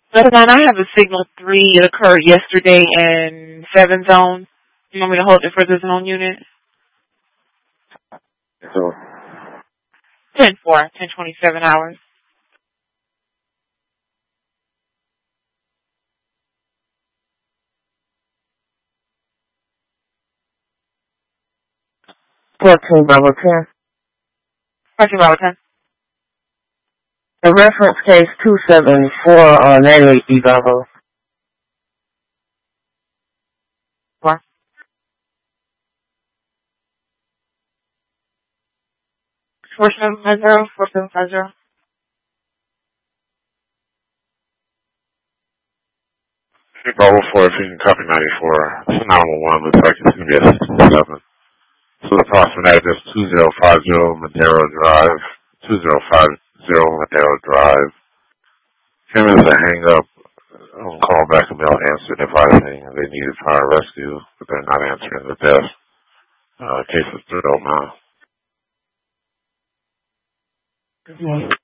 Letter 9, I have a signal 3. It occurred yesterday in 7 zone. You want me to hold it for the zone unit? So 10-4, 10:27 hours. Fourteen Bravo 10. 14 Bravo 10. The reference case 274 on 98B Bravo. 4. 4750, 4750. Bravo 4, if you can copy 94. It's 911, looks like it's going to be a 67. So the approximate address 2050 Madero Drive, 2050 Madero Drive. Him is a hang up. Call back and they'll answer and advising they needed fire rescue, but they're not answering the death. Case is 309.